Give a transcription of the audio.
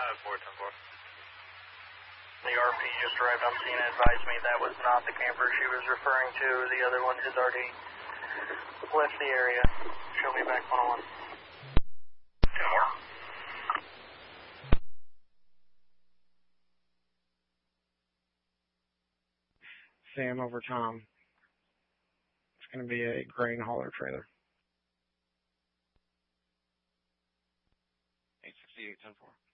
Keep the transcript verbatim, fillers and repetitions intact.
four ten four. The R P just arrived on scene and advised me that was not the camper she was referring to. The other one has already left the area. Show me back one oh one. ten four. Sam over Tom. It's going to be a grain hauler trailer. eight sixty-eight ten four.